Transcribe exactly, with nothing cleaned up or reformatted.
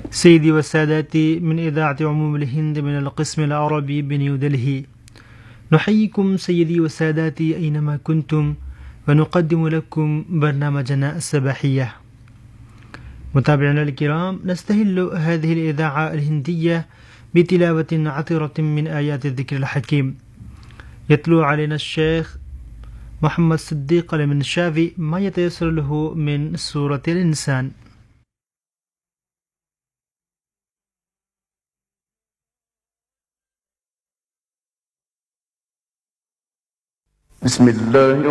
سيدي وسادتي من إذاعة عموم الهند من القسم العربي بنيودلهي، نحييكم سيدي وسادتي أينما كنتم، ونقدم لكم برنامجنا الصباحية. متابعينا الكرام، نستهل هذه الإذاعة الهندية بتلاوة عطرة من آيات الذكر الحكيم. يتلو علينا الشيخ محمد صديق المنشاوي ما يتيسر له من سورة الإنسان. بسم الله